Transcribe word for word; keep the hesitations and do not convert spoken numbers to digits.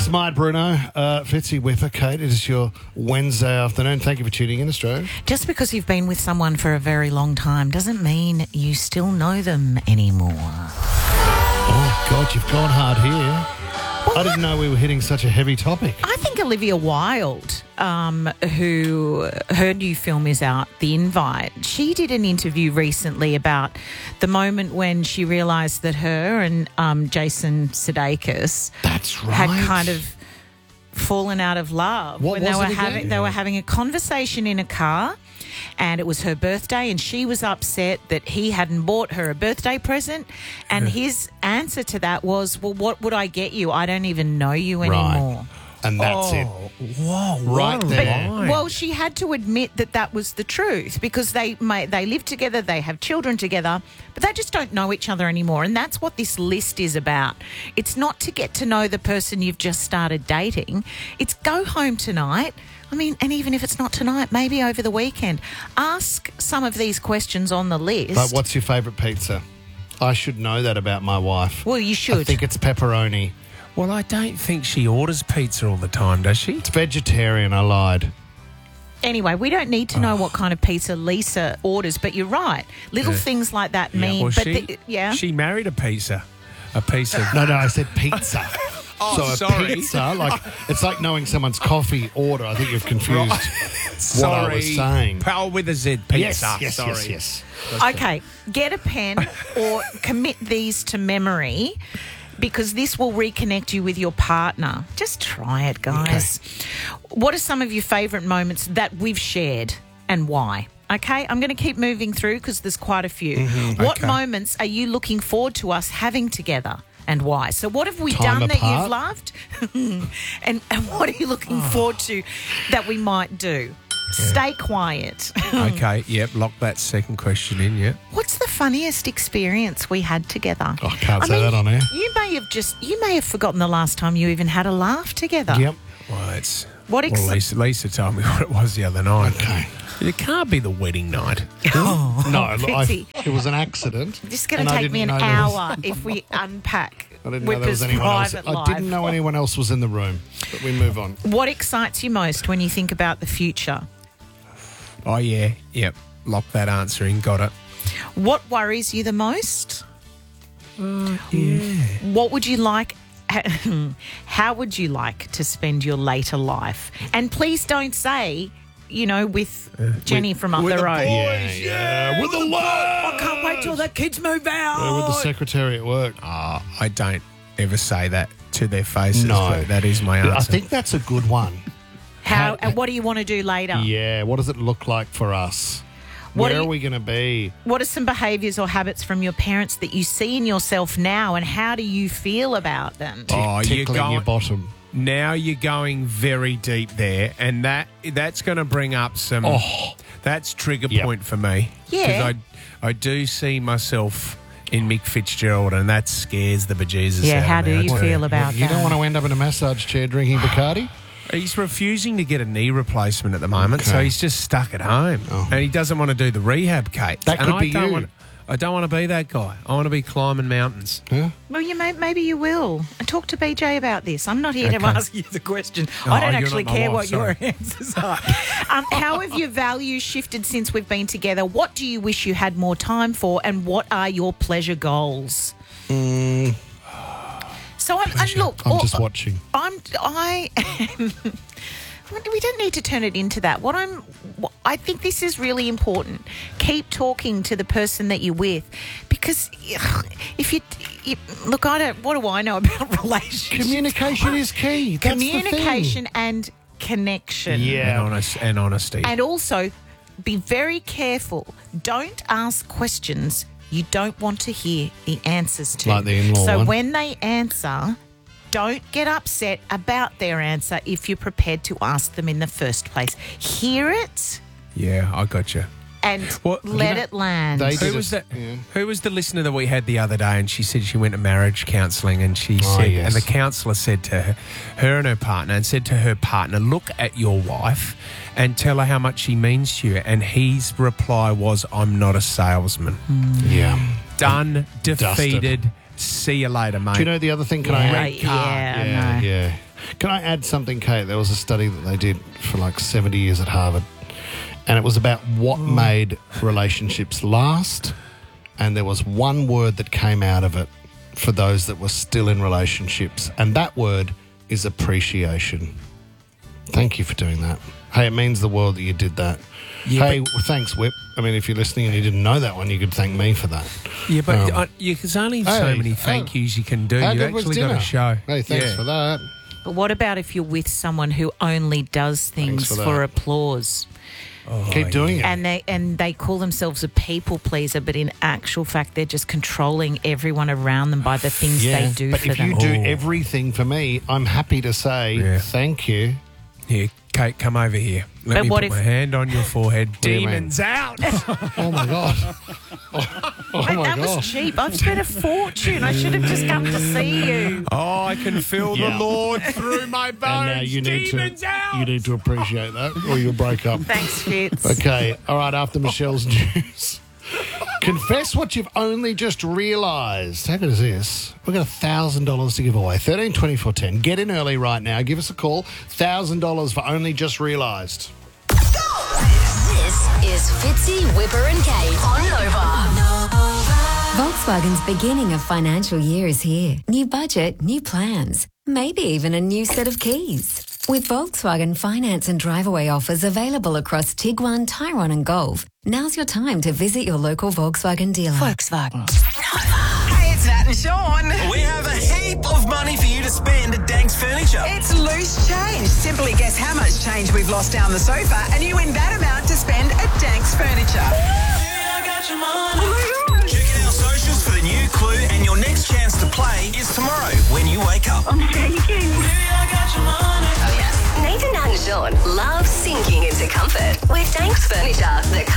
Smart Bruno, uh, Fitzy Whipper, Kate, it is your Wednesday afternoon. Thank you for tuning in, Australia. Just because you've been with someone for a very long time doesn't mean you still know them anymore. Oh, God, you've gone hard here. Well, I didn't know we were hitting such a heavy topic. I think Olivia Wilde, um, who her new film is out, The Invite, she did an interview recently about the moment when she realised that her and um, Jason Sudeikis That's right. had kind of fallen out of love. What when was they were it again? having they were having a conversation in a car, and it was her birthday, and she was upset that he hadn't bought her a birthday present, and his answer to that was, well, what would I get you? I don't even know you anymore. Right. And that's it. Whoa, Right what a there. line. Well, she had to admit that that was the truth, because they may, they live together, they have children together, but they just don't know each other anymore. And that's what this list is about. It's not to get to know the person you've just started dating. It's go home tonight. I mean, and even if it's not tonight, maybe over the weekend. Ask some of these questions on the list. But what's your favourite pizza? I should know that about my wife. Well, you should. I think it's pepperoni. Well, I don't think she orders pizza all the time, does she? It's vegetarian, I lied. Anyway, we don't need to know what kind of pizza Lisa orders, but you're right. Little Yeah. things like that Yeah, mean... well, but she, the, yeah. she married a pizza. A piece of... No, no, I said pizza. Oh, so a sorry. pizza, like, it's like knowing someone's coffee order. I think you've confused what Sorry. I was saying. Pal with a Z, pizza. Yes, yes, Sorry. yes, yes. Okay, get a pen or commit these to memory, because this will reconnect you with your partner. Just try it, guys. What are some of your favourite moments that we've shared and why? Okay, I'm going to keep moving through because there's quite a few. Mm-hmm. What Okay. moments are you looking forward to us having together and why? So what have we Time done that apart. you've loved? and, and what are you looking forward to that we might do? Stay quiet. Okay, yep, lock that second question in, yep. What's the funniest experience we had together? Oh, I can't say that on air. You may have just, you may have forgotten the last time you even had a laugh together. Yep. Well, it's... What ex- well, Lisa, Lisa told me what it was the other night. Okay. It can't be the wedding night. Oh, No, look, I, Fitzy. it was an accident. This is going and to I take me an didn't know there was- hour if we unpack I didn't know there was Whipper's anyone else. private I life. didn't know anyone else was in the room. But we move on. What excites you most when you think about the future? Oh, yeah, yep. Lock that answer in, got it. What worries you the most? Yeah. What would you like? How would you like to spend your later life? And please don't say, you know, with Jenny from up the road. Yeah, yeah. With the love. I can't wait till the kids move out. Yeah, with the secretary at work. Oh, I don't ever say that to their faces, No. but that is my answer. I think that's a good one. How? And what do you want to do later? Yeah, what does it look like for us? What Where do are you- we going to be? What are some behaviours or habits from your parents that you see in yourself now, and how do you feel about them? Oh, you're Tickling going- your bottom. Now you're going very deep there, and that that's going to bring up some... Oh. That's trigger Yep. point for me. Yeah. Because I, I do see myself in Mick Fitzgerald, and that scares the bejesus Yeah, out how of do me, I you tell feel about You that? don't want to end up in a massage chair drinking Bacardi? He's refusing to get a knee replacement at the moment, so Okay. he's just stuck at home. Oh. And he doesn't want to do the rehab, Kate. That and could I be don't you. Want, I don't want to be that guy. I want to be climbing mountains. Yeah. Well, you may, maybe you will. And talk to B J about this. I'm not here to Okay. ask you the question. Oh, I don't you're actually not my care wife, what your sorry. answers are. um, how have your values shifted since we've been together? What do you wish you had more time for? And what are your pleasure goals? So I'm, and look, I'm all- just watching. I'm I am. We don't need to turn it into that. What I'm, I think this is really important. Keep talking to the person that you're with, because if you, you look, I don't. What do I know about relationships? Communication is key. That's the thing. Communication and connection. Yeah. And, honest, and honesty. And also, be very careful. Don't ask questions you don't want to hear the answers to. Like the in-law So one. when they answer, don't get upset about their answer if you're prepared to ask them in the first place. Hear it yeah, I got you. and Well, you let know, it land. they Who did was a- that? yeah. Who was the listener that we had the other day? And she said she went to marriage counselling, and she Oh, said, yes. and the counsellor said to her, her and her partner, and said to her partner, "Look at your wife and tell her how much she means to you." And his reply was, "I'm not a salesman." Yeah. Done, defeated, see you later, mate. Do you know the other thing? Can I Yeah, add? yeah, I yeah, know. yeah. Can I add something, Kate? There was a study that they did for like seventy years at Harvard, and it was about what made relationships last. And there was one word that came out of it for those that were still in relationships, and that word is appreciation. Thank you for doing that. Hey, it means the world that you did that. Yeah, hey, but- well, thanks, Whip. I mean, if you're listening and you didn't know that one, you could thank me for that. Yeah, but Um, uh, you, there's only so hey, many thank oh, yous you can do. How You've good was actually got dinner? a show. Hey, thanks Yeah. for that. But what about if you're with someone who only does things for for, that. applause? Keep doing it. And they and they call themselves a people pleaser, but in actual fact, they're just controlling everyone around them by the things they do but for if them. you do Oh. everything for me, I'm happy to say Yeah. thank you. Here, Kate, come over here. Let But me what put if- my hand on your forehead. do you mean? Demons out. Oh my god! Oh, oh Mate, my that god! was cheap. I've spent a fortune. I should have just come to see you. Oh, I can feel Yeah. the Lord through my bones. And now you need Demons to out. you need to appreciate that, or you'll break up. Thanks, Fitz. Okay, all right. After Michelle's news, confess what you've only just realised. How good is this? We've got a thousand dollars to give away. Thirteen twenty four ten. Get in early right now. Give us a call. Thousand dollars for only just realised. This is Fitzy, Whipper and Kate on Nova. Volkswagen's beginning of financial year is here. New budget, new plans, maybe even a new set of keys. With Volkswagen finance and drive-away offers available across Tiguan, Tyrone and Golf, now's your time to visit your local Volkswagen dealer. Volkswagen. Hey, it's Nat and Sean. We have a heap of money for you to spend at Danks Furniture. It's loose change. Simply guess how much change we've lost down the sofa, and you win that amount to spend at Danks Furniture. Yeah, I got your money. Check out our socials for the new clue, and your next chance to play is tomorrow when you wake up. I'm shaking. Yeah, I got your money. Nathan, Nat and Sean love sinking into comfort with Danks Furniture, the